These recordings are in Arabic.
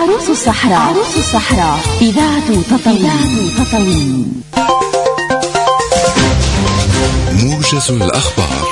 عروس الصحراء إذاعة تطاوين. موجز الأخبار.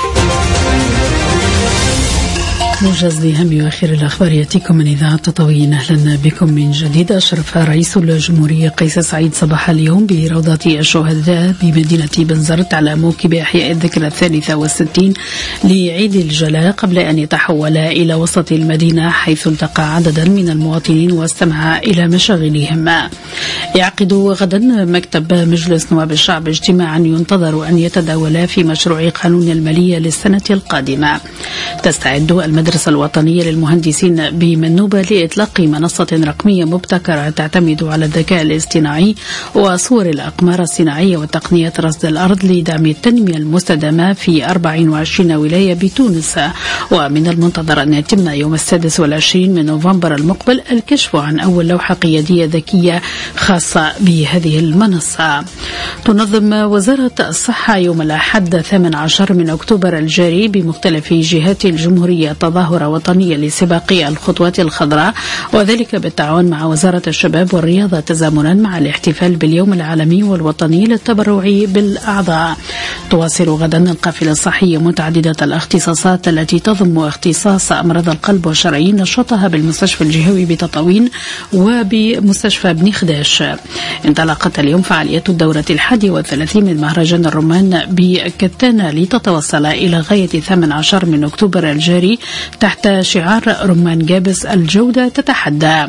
موجز لأهم وآخر الأخبار يأتيكم من إذاعة تطاوين. أهلا بكم من جديد. أشرف رئيس الجمهورية قيس سعيد صباح اليوم بروضة الشهداء بمدينة بنزرت على موكب إحياء الذكرى 63 لعيد الجلاء قبل أن يتحول إلى وسط المدينة، حيث التقى عددا من المواطنين واستمع إلى مشاغلهم. يعقد غدا مكتب مجلس نواب الشعب اجتماعا ينتظر أن يتداول في مشروع قانون المالية للسنة القادمة. تستعد المدرسة الوطنية للمهندسين بمنوبة لإطلاق منصة رقمية مبتكرة تعتمد على الذكاء الاصطناعي وصور الأقمار الصناعية وتقنية رصد الأرض لدعم التنمية المستدامة في 24 ولاية بتونس. ومن المنتظر أن يتم يوم 26 من نوفمبر المقبل الكشف عن أول لوحة قيادية ذكية خاصة بهذه المنصة. تنظم وزارة الصحة يوم الأحد 18 من أكتوبر الجاري بمختلف جهات الجمهورية تظاهرة وطنية لسباق الخطوات الخضراء، وذلك بالتعاون مع وزارة الشباب والرياضة تزامنا مع الاحتفال باليوم العالمي والوطني للتبرع بالأعضاء. تواصل غدا القافلة الصحية متعددة الاختصاصات التي تضم اختصاص أمراض القلب والشرايين نشاطها بالمستشفى الجهوي بتطاوين وبمستشفى بن خداش. انطلقت اليوم فعاليات الدورة 31 من مهرجان الرمان بكتانة لتتوصل إلى غاية 18 من أكتوبر الجاري تحت شعار رمان جابس الجودة تتحدى.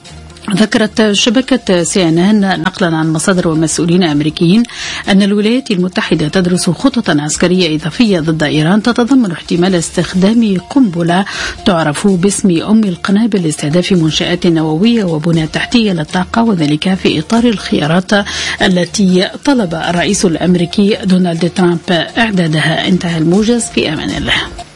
ذكرت شبكة CNN نقلا عن مصادر ومسؤولين أمريكيين أن الولايات المتحدة تدرس خططا عسكرية إضافية ضد إيران تتضمن احتمال استخدام قنبلة تعرف باسم أم القنابل لاستهداف منشآت نووية وبنى تحتية للطاقة، وذلك في إطار الخيارات التي طلب الرئيس الأمريكي دونالد ترامب إعدادها. انتهى الموجز، في أمان الله.